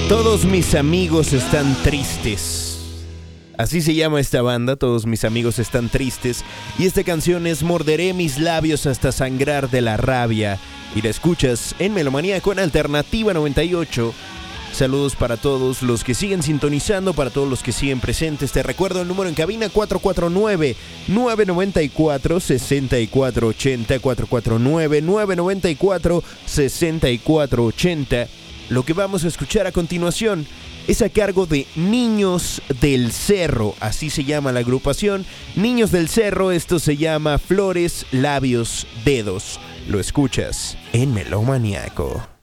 Todos mis amigos están tristes. Así se llama esta banda, Todos mis amigos están tristes. Y esta canción es Morderé mis labios hasta sangrar de la rabia. Y la escuchas en Melomaníaco en Alternativa 98. Saludos para todos los que siguen sintonizando, para todos los que siguen presentes. Te recuerdo el número en cabina 449-994-6480, 449-994-6480. Lo que vamos a escuchar a continuación es a cargo de Niños del Cerro, así se llama la agrupación. Niños del Cerro, esto se llama Flores, Labios, Dedos. Lo escuchas en Melomaníaco.